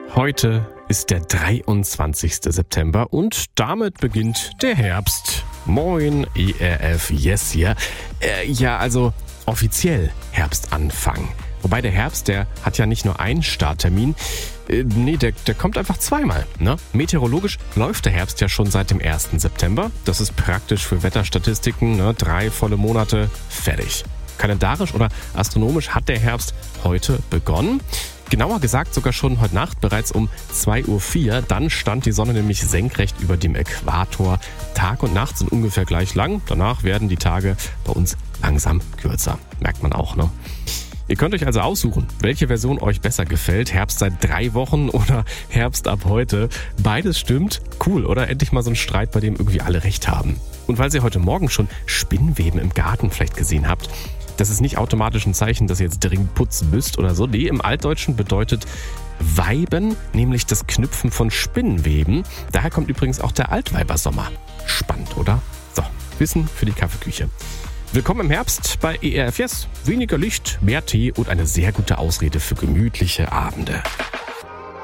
Heute ist der 23. September und damit beginnt der Herbst. Moin, ERF, yes hier. Also offiziell Herbstanfang. Wobei der Herbst, der hat ja nicht nur einen Starttermin. Der kommt einfach zweimal. Ne? Meteorologisch läuft der Herbst ja schon seit dem 1. September. Das ist praktisch für Wetterstatistiken. 3 volle Monate, fertig. Kalendarisch oder astronomisch hat der Herbst heute begonnen. Genauer gesagt sogar schon heute Nacht, bereits um 2:04 Uhr. Dann stand die Sonne nämlich senkrecht über dem Äquator. Tag und Nacht sind ungefähr gleich lang. Danach werden die Tage bei uns langsam kürzer. Merkt man auch, ne? Ihr könnt euch also aussuchen, welche Version euch besser gefällt. Herbst seit 3 Wochen oder Herbst ab heute. Beides stimmt. Cool, oder? Endlich mal so ein Streit, bei dem irgendwie alle recht haben. Und weil ihr heute Morgen schon Spinnweben im Garten vielleicht gesehen habt, das ist nicht automatisch ein Zeichen, dass ihr jetzt dringend putzen müsst oder so. Nee, im Altdeutschen bedeutet Weiben, nämlich das Knüpfen von Spinnweben. Daher kommt übrigens auch der Altweibersommer. Spannend, oder? So, Wissen für die Kaffeeküche. Willkommen im Herbst bei ERF Yes. Weniger Licht, mehr Tee und eine sehr gute Ausrede für gemütliche Abende.